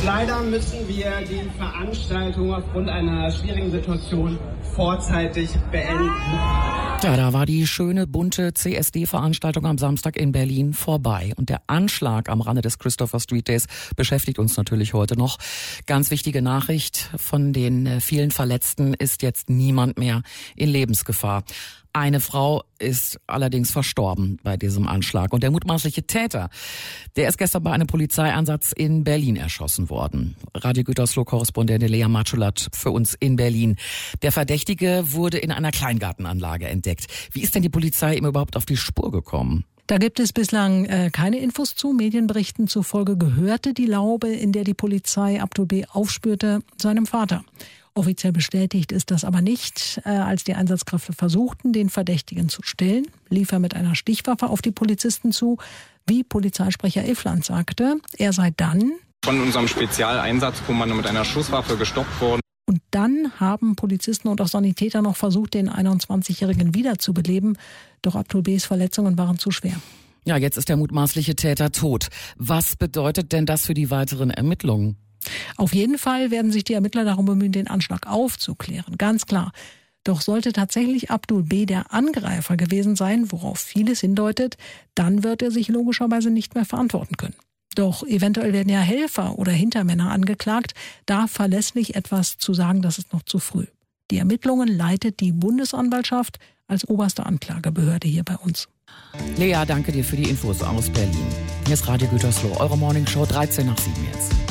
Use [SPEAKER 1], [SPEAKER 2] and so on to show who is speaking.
[SPEAKER 1] Leider müssen wir die Veranstaltung aufgrund einer schwierigen Situation vorzeitig beenden.
[SPEAKER 2] Ja, da war die schöne, bunte CSD-Veranstaltung am Samstag in Berlin vorbei. Und der Anschlag am Rande des Christopher Street Days beschäftigt uns natürlich heute noch. Ganz wichtige Nachricht: Von den vielen Verletzten ist jetzt niemand mehr in Lebensgefahr. Eine Frau ist allerdings verstorben bei diesem Anschlag. Und der mutmaßliche Täter, der ist gestern bei einem Polizeieinsatz in Berlin erschossen worden. Radio Gütersloh-Korrespondentin Lea Matschulat für uns in Berlin. Der Verdächtige wurde in einer Kleingartenanlage entdeckt. Wie ist denn die Polizei ihm überhaupt auf die Spur gekommen?
[SPEAKER 3] Da gibt es bislang keine Infos zu. Medienberichten zufolge gehörte die Laube, in der die Polizei Abdul B. aufspürte, seinem Vater. Offiziell bestätigt ist das aber nicht. Als die Einsatzkräfte versuchten, den Verdächtigen zu stellen, lief er mit einer Stichwaffe auf die Polizisten zu. Wie Polizeisprecher Iffland sagte, er sei dann
[SPEAKER 4] von unserem Spezialeinsatzkommando mit einer Schusswaffe gestoppt worden.
[SPEAKER 3] Und dann haben Polizisten und auch Sanitäter noch versucht, den 21-Jährigen wiederzubeleben. Doch Abdul B.'s Verletzungen waren zu schwer.
[SPEAKER 2] Ja, jetzt ist der mutmaßliche Täter tot. Was bedeutet denn das für die weiteren Ermittlungen?
[SPEAKER 3] Auf jeden Fall werden sich die Ermittler darum bemühen, den Anschlag aufzuklären, ganz klar. Doch sollte tatsächlich Abdul B. der Angreifer gewesen sein, worauf vieles hindeutet, dann wird er sich logischerweise nicht mehr verantworten können. Doch eventuell werden ja Helfer oder Hintermänner angeklagt. Da verlässlich etwas zu sagen, das ist noch zu früh. Die Ermittlungen leitet die Bundesanwaltschaft als oberste Anklagebehörde hier bei uns.
[SPEAKER 2] Lea, danke dir für die Infos aus Berlin. Hier ist Radio Gütersloh, eure Morningshow 13 nach 7 jetzt.